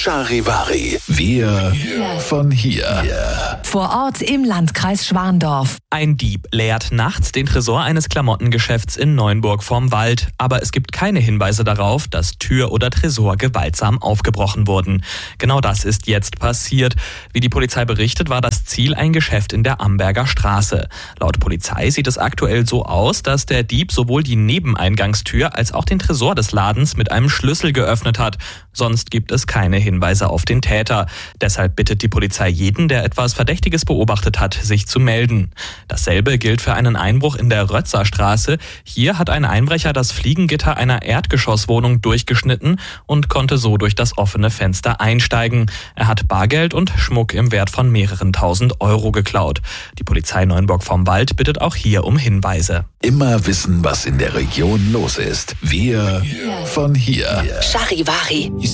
Charivari. Wir von hier. Vor Ort im Landkreis Schwandorf. Ein Dieb leert nachts den Tresor eines Klamottengeschäfts in Neunburg vorm Wald. Aber es gibt keine Hinweise darauf, dass Tür oder Tresor gewaltsam aufgebrochen wurden. Genau das ist jetzt passiert. Wie die Polizei berichtet, war das Ziel ein Geschäft in der Amberger Straße. Laut Polizei sieht es aktuell so aus, dass der Dieb sowohl die Nebeneingangstür als auch den Tresor des Ladens mit einem Schlüssel geöffnet hat. Sonst gibt es keine Hinweise auf den Täter. Deshalb bittet die Polizei jeden, der etwas Verdächtiges beobachtet hat, sich zu melden. Dasselbe gilt für einen Einbruch in der Rötzerstraße. Hier hat ein Einbrecher das Fliegengitter einer Erdgeschosswohnung durchgeschnitten und konnte so durch das offene Fenster einsteigen. Er hat Bargeld und Schmuck im Wert von mehreren tausend Euro geklaut. Die Polizei Neunburg vom Wald bittet auch hier um Hinweise. Immer wissen, was in der Region los ist. Wir von hier. Charivari.